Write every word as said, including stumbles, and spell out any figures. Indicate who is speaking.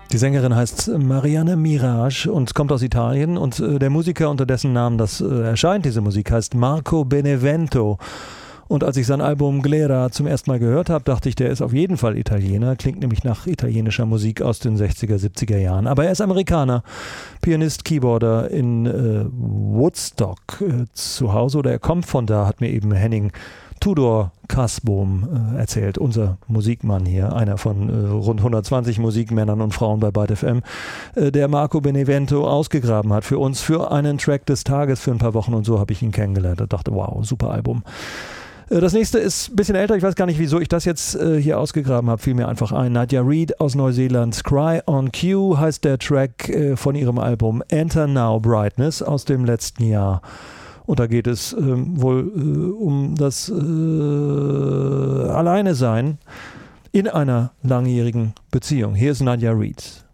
Speaker 1: Die Sängerin heißt Marianne Mirage und kommt aus Italien und äh, der Musiker, unter dessen Namen das äh, erscheint, diese Musik, heißt Marco Benevento. Und als ich sein Album Glera zum ersten Mal gehört habe, dachte ich, der ist auf jeden Fall Italiener, klingt nämlich nach italienischer Musik aus den sechziger, siebziger Jahren. Aber er ist Amerikaner, Pianist, Keyboarder in äh, Woodstock äh, zu Hause, oder er kommt von da, hat mir eben Henning Tudor Kasbohm äh, erzählt, unser Musikmann hier, einer von äh, rund hundertzwanzig Musikmännern und Frauen bei Byte F M, äh, der Marco Benevento ausgegraben hat für uns, für einen Track des Tages, für ein paar Wochen, und so habe ich ihn kennengelernt und dachte, wow, super Album. Äh, das nächste ist ein bisschen älter, ich weiß gar nicht, wieso ich das jetzt äh, hier ausgegraben habe, fiel mir einfach ein. Nadia Reid aus Neuseeland, Cry on Cue heißt der Track äh, von ihrem Album Enter Now Brightness aus dem letzten Jahr. Und da geht es ähm, wohl äh, um das äh, Alleine-Sein in einer langjährigen Beziehung. Hier ist Nadia Reid.